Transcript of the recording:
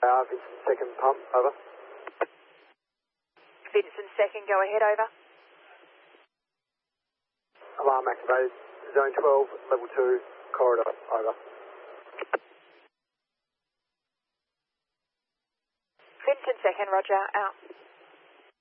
Vincent second pump, over. Vincent second, go ahead, over. Alarm activated. Zone 12, level 2, corridor, over. Vincent second, roger, out.